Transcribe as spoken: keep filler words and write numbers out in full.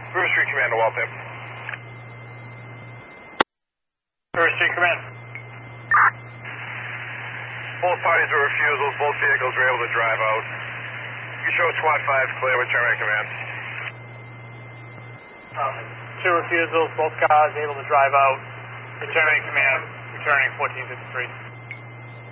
River Street Command to Waltham. River Street Command. Both parties were refusals. Both vehicles were able to drive out. You show Squad five clear with Terminator Command. Um, two refusals, both cars able to drive out. Returning command, returning fourteen fifty-three.